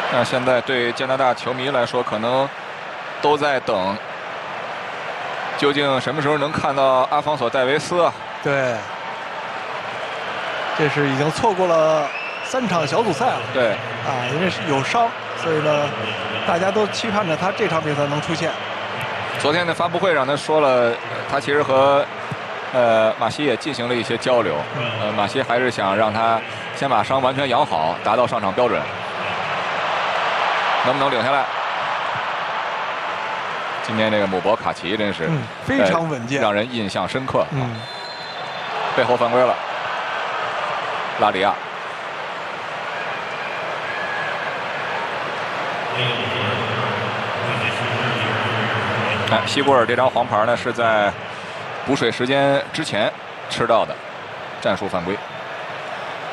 那现在对加拿大球迷来说，可能都在等，究竟什么时候能看到阿方索·戴维斯啊？ 对，这是已经错过了3场小组赛了。 对， 啊，因为是有伤，所以呢，大家都期盼着他这场比赛能出现。 昨天的发布会上他说了，他其实和马西也进行了一些交流。马西还是想让他先把伤完全养好，达到上场标准。能不能领下来？今天这个姆博卡奇真是非常稳健， 让人印象深刻。背后犯规了，拉里亚。哎，西古尔这张黄牌呢是在补水时间之前吃到的，战术犯规。